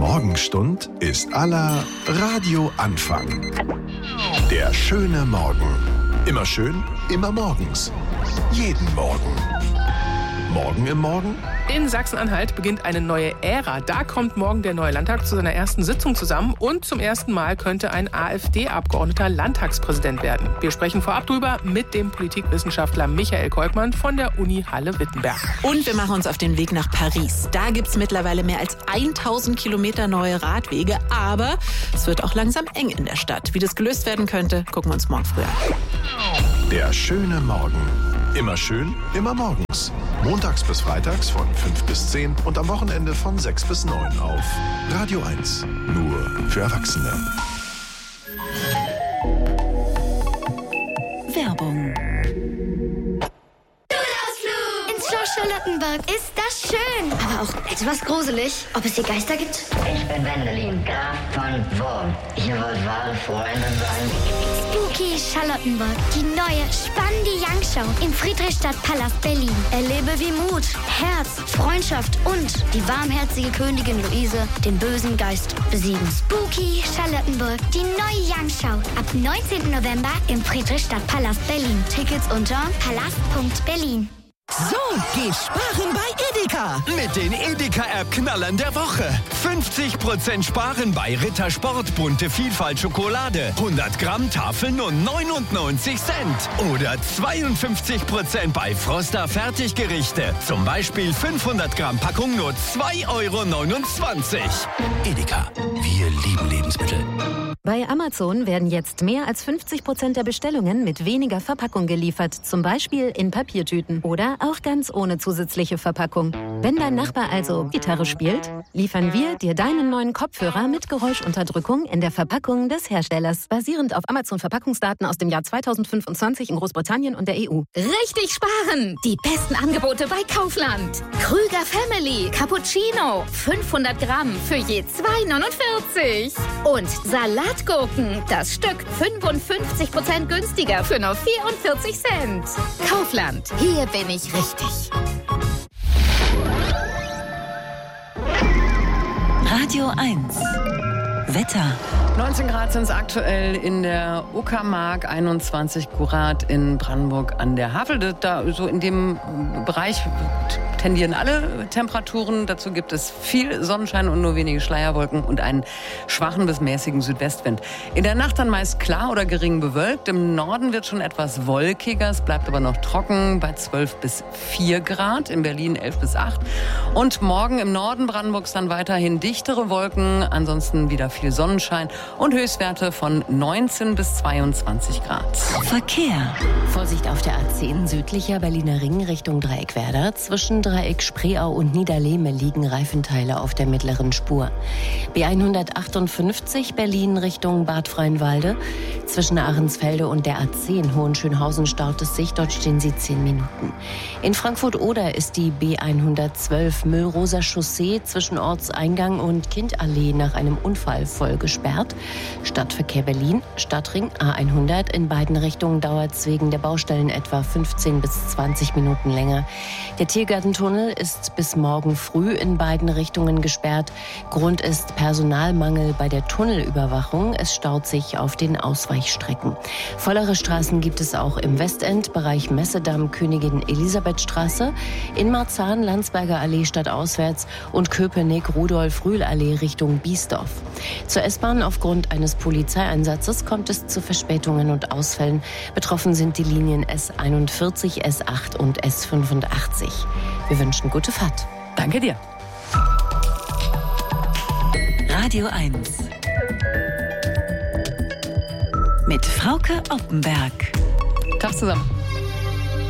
Morgenstund ist aller Radio Anfang. Der schöne Morgen. Immer schön, immer morgens. Jeden Morgen. Morgen im Morgen? In Sachsen-Anhalt beginnt eine neue Ära. Da kommt morgen der neue Landtag zu seiner ersten Sitzung zusammen. Und zum ersten Mal könnte ein AfD-Abgeordneter Landtagspräsident werden. Wir sprechen vorab drüber mit dem Politikwissenschaftler Michael Kolkmann von der Uni Halle-Wittenberg. Und wir machen uns auf den Weg nach Paris. Da gibt es mittlerweile mehr als 1000 Kilometer neue Radwege. Aber es wird auch langsam eng in der Stadt. Wie das gelöst werden könnte, gucken wir uns morgen früh an. Der schöne Morgen. Immer schön, immer morgens. Montags bis freitags von 5 bis 10 und am Wochenende von 6 bis 9 auf Radio 1. Nur für Erwachsene. Werbung. Ins Schloss Charlottenburg. Ist das schön. Aber auch etwas gruselig. Ob es hier Geister gibt? Ich bin Wendelin, Graf von Wurm. Ihr wollt wahre Freunde sein? Spooky Charlottenburg. Die neue, spannende Young-Show im Friedrichstadt-Palast Berlin. Erlebe, wie Mut, Herz, Freundschaft und die warmherzige Königin Luise den bösen Geist besiegen. Spooky Charlottenburg. Die neue Young-Show. Ab 19. November im Friedrichstadt-Palast Berlin. Tickets unter palast.berlin. So geht sparen bei Edeka. Mit den Edeka-App-Knallern der Woche. 50% Sparen bei Ritter Sport bunte Vielfalt Schokolade. 100 Gramm Tafel nur 99 Cent. Oder 52% bei Froster Fertiggerichte. Zum Beispiel 500 Gramm Packung nur 2,29 €. Edeka, wir lieben Lebensmittel. Bei Amazon werden jetzt mehr als 50% der Bestellungen mit weniger Verpackung geliefert. Zum Beispiel in Papiertüten oder auch ganz ohne zusätzliche Verpackung. Wenn dein Nachbar also Gitarre spielt, liefern wir dir deinen neuen Kopfhörer mit Geräuschunterdrückung in der Verpackung des Herstellers. Basierend auf Amazon-Verpackungsdaten aus dem Jahr 2025 in Großbritannien und der EU. Richtig sparen! Die besten Angebote bei Kaufland. Krüger Family Cappuccino. 500 Gramm für je 2,49 €. Und Salatgurken. Das Stück 55% günstiger für nur 44 Cent. Kaufland. Hier bin ich richtig. Radio 1. Wetter. 19 Grad sind es aktuell in der Uckermark, 21 Grad in Brandenburg an der Havel. Da, so in dem Bereich tendieren alle Temperaturen. Dazu gibt es viel Sonnenschein und nur wenige Schleierwolken und einen schwachen bis mäßigen Südwestwind. In der Nacht dann meist klar oder gering bewölkt. Im Norden wird schon etwas wolkiger. Es bleibt aber noch trocken bei 12 bis 4 Grad. In Berlin 11 bis 8. Und morgen im Norden Brandenburgs dann weiterhin dichtere Wolken. Ansonsten wieder viel Sonnenschein und Höchstwerte von 19 bis 22 Grad. Verkehr. Vorsicht auf der A10 südlicher Berliner Ring Richtung Dreieckwerder. Zwischen Dreieck Spreeau und Niederlehme liegen Reifenteile auf der mittleren Spur. B158 Berlin Richtung Bad Freienwalde. Zwischen Ahrensfelde und der A10 Hohenschönhausen staut es sich. Dort stehen Sie 10 Minuten. In Frankfurt-Oder ist die B112 Müllroser Chaussee zwischen Ortseingang und Kindallee nach einem Unfall voll gesperrt. Stadtverkehr Berlin, Stadtring A100 in beiden Richtungen dauert es wegen der Baustellen etwa 15 bis 20 Minuten länger. Der Tiergartentunnel ist bis morgen früh in beiden Richtungen gesperrt. Grund ist Personalmangel bei der Tunnelüberwachung. Es staut sich auf den Ausweichstrecken. Vollere Straßen gibt es auch im Westend, Bereich Messedamm, Königin-Elisabeth-Straße, in Marzahn, Landsberger Allee stadtauswärts und Köpenick, Rudolf-Rühl-Allee Richtung Biesdorf. Zur S-Bahn aufgrund eines Polizeieinsatzes kommt es zu Verspätungen und Ausfällen. Betroffen sind die Linien S41, S8 und S85. Wir wünschen gute Fahrt. Danke dir. Radio 1. Mit Frauke Oppenberg. Tag zusammen.